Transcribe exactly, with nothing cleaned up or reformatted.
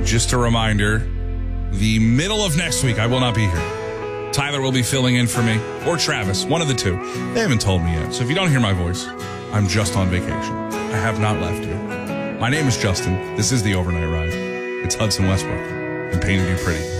just a reminder, the middle of next week, I will not be here. Tyler will be filling in for me, or Travis, one of the two. They haven't told me yet, so if you don't hear my voice, I'm just on vacation. I have not left you. My name is Justin. This is The Overnight Ride. It's Hudson Westbrook and Painted You Pretty.